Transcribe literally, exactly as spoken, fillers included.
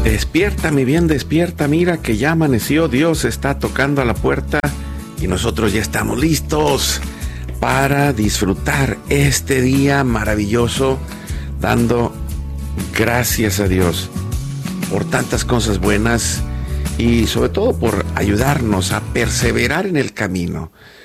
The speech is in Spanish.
Despierta, mi bien, despierta, mira que ya amaneció, Dios está tocando a la puerta y nosotros ya estamos listos para disfrutar este día maravilloso, dando gracias a Dios por tantas cosas buenas y sobre todo por ayudarnos a perseverar en el camino.